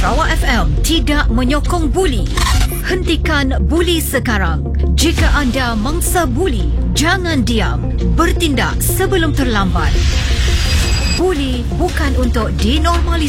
Sarawak FM tidak menyokong buli. Hentikan buli sekarang. Jika anda mangsa buli, jangan diam. Bertindak sebelum terlambat. Buli bukan untuk dinormalisasi.